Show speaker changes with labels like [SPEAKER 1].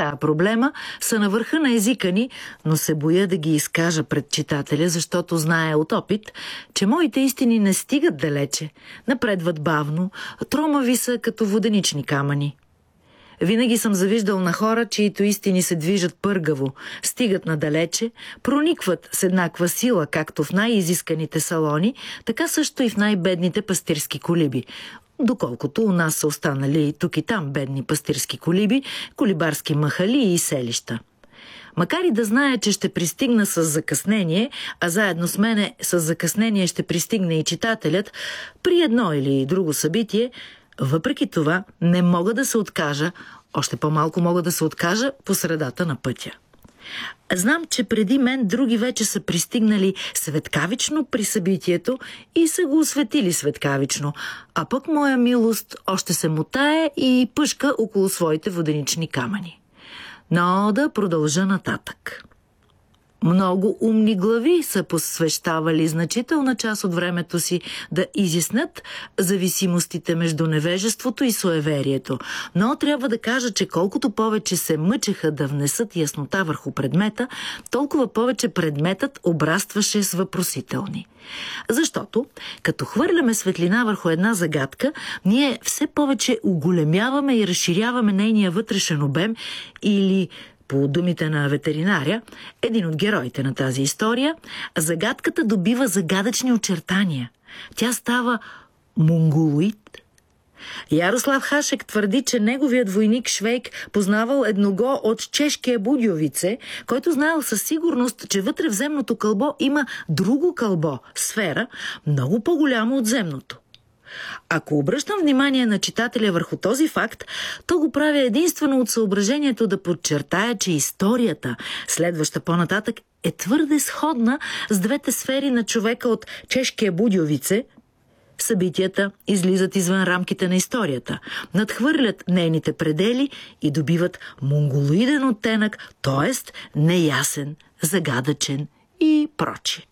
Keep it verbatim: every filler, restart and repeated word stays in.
[SPEAKER 1] неща, проблема са на върха на езика ни, но се боя да ги изкажа пред читателя, защото знае от опит, че моите истини не стигат далече, напредват бавно, тромави са като воденични камъни. Винаги съм завиждал на хора, чието истини се движат пъргаво, стигат надалече, проникват с еднаква сила, както в най-изисканите салони, така също и в най-бедните пастирски колиби. Доколкото у нас са останали тук и там бедни пастирски колиби, колибарски махали и селища. Макар и да зная, че ще пристигна с закъснение, а заедно с мене с закъснение ще пристигне и читателят, при едно или друго събитие, въпреки това не мога да се откажа, още по-малко мога да се откажа по средата на пътя. Знам, че преди мен други вече са пристигнали светкавично при събитието и са го осветили светкавично, а пък моя милост още се мотае и пъшка около своите воденични камъни. Но да продължа нататък. Много умни глави са посвещавали значителна част от времето си да изяснят зависимостите между невежеството и суеверието. Но трябва да кажа, че колкото повече се мъчеха да внесат яснота върху предмета, толкова повече предметът обрастваше с въпросителни. Защото, като хвърляме светлина върху една загадка, ние все повече оголемяваме и разширяваме нейния вътрешен обем или, по думите на ветеринаря, един от героите на тази история, загадката добива загадъчни очертания. Тя става монголоид. Ярослав Хашек твърди, че неговият войник Швейк познавал едного от чешкия Будьовице, който знаел със сигурност, че вътре в земното кълбо има друго кълбо, сфера, много по-голямо от земното. Ако обръщам внимание на читателя върху този факт, то го правя единствено от съображението да подчертая, че историята, следваща по-нататък, е твърде сходна с двете сфери на човека от чешкия Будьовице. Събитията излизат извън рамките на историята, надхвърлят нейните предели и добиват монголоиден оттенък, т.е. неясен, загадъчен и прочие.